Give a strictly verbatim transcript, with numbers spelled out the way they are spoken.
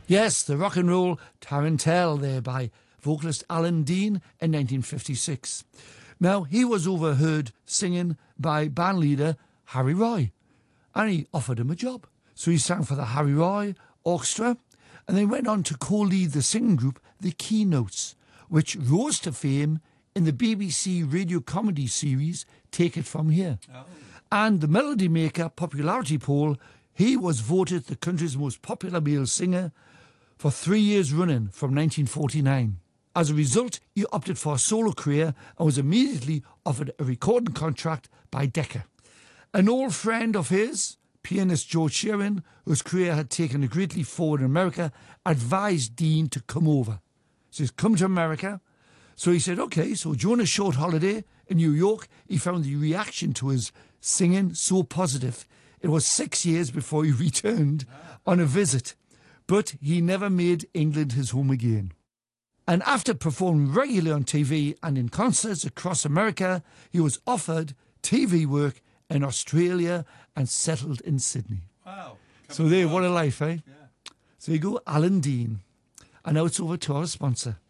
Yes, the rock and roll Tarantelle there by vocalist Alan Dean in nineteen fifty-six. Now, he was overheard singing by bandleader Harry Roy, and he offered him a job. So he sang for the Harry Roy Orchestra, and then went on to co-lead the singing group The Keynotes, which rose to fame in the B B C radio comedy series Take It From Here. Oh. And the Melody Maker popularity poll, he was voted the country's most popular male singer for three years running from nineteen forty-nine. As a result, he opted for a solo career and was immediately offered a recording contract by Decca. An old friend of his, pianist George Shearing, whose career had taken a great leap forward in America, advised Dean to come over. He says, come to America. So he said, okay, so during a short holiday in New York, he found the reaction to his singing so positive. It was six years before he returned on a visit, but he never made England his home again. And after performing regularly on T V and in concerts across America, he was offered T V work in Australia and settled in Sydney. Wow. So there, what a life, eh? Yeah. So you go, Alan Dean. And now it's over to our sponsor.